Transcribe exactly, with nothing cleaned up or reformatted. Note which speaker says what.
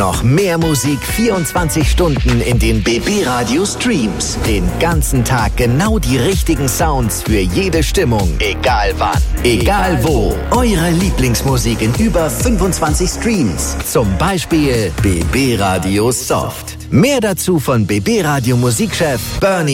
Speaker 1: noch mehr Musik vierundzwanzig Stunden in den B B Radio Streams. Den ganzen Tag genau die richtigen Sounds für jede Stimmung. Egal wann, egal wo. Eure Lieblingsmusik in über fünfundzwanzig Streams. Zum Beispiel B B Radio Soft. Mehr dazu von B B Radio Musikchef Bernie